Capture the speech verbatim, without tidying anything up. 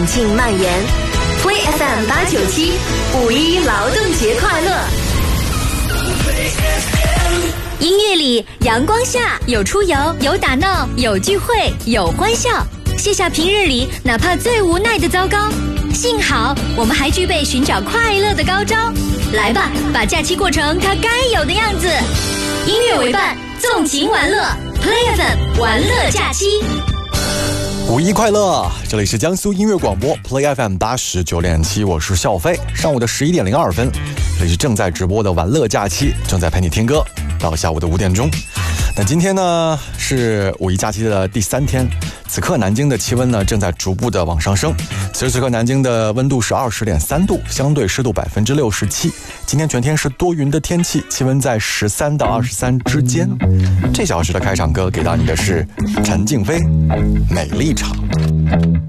境蔓延。Play F M 八九七，五一劳动节快乐！音乐里，阳光下有出游，有打闹，有聚会，有欢笑。卸下平日里哪怕最无奈的糟糕，幸好我们还具备寻找快乐的高招。来吧，把假期过成它该有的样子。音乐为伴，纵情玩乐 ，Play F M 玩乐假期。 五一快乐！这里是江苏音乐广播 Play F M 八十九点七，我是笑飞。上午的十一点零二分，这里是正在直播的玩乐假期，正在陪你听歌到下午的五点钟。那今天呢是五一假期的第三天，此刻南京的气温呢正在逐步的往上升。此时此刻南京的温度是二十点三度，相对湿度百分之六十七。今天全天是多云的天气，气温在十三到二十三之间。这小时的开场歌给到你的是陈静飞《美丽场》。